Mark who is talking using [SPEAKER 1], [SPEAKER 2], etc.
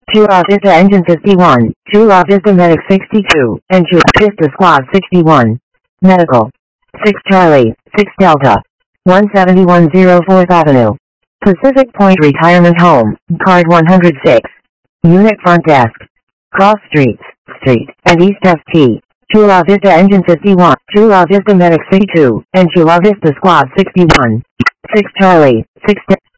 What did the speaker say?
[SPEAKER 1] Chula Vista Engine 51, Chula Vista Medic 62, and Chula Vista Squad 61. Medical. 6 Charlie, 6 Delta. 17104th Avenue. Pacific Point Retirement Home, Card 106. Unit Front Desk. Cross Streets, Street, and East Ft. Chula Vista Engine 51, Chula Vista Medic 62, and Chula Vista Squad 61. 6 Charlie, 6